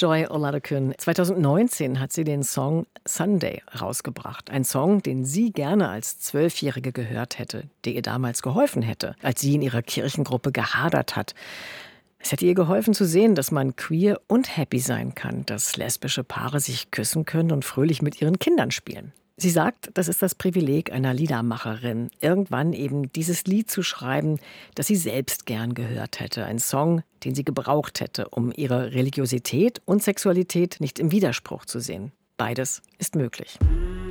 Joy Oladokun. 2019 hat sie den Song Sunday rausgebracht. Ein Song, den sie gerne als Zwölfjährige gehört hätte, der ihr damals geholfen hätte, als sie in ihrer Kirchengruppe gehadert hat. Es hätte ihr geholfen zu sehen, dass man queer und happy sein kann, dass lesbische Paare sich küssen können und fröhlich mit ihren Kindern spielen. Sie sagt, das ist das Privileg einer Liedermacherin, irgendwann eben dieses Lied zu schreiben, das sie selbst gern gehört hätte. Ein Song, den sie gebraucht hätte, um ihre Religiosität und Sexualität nicht im Widerspruch zu sehen. Beides ist möglich.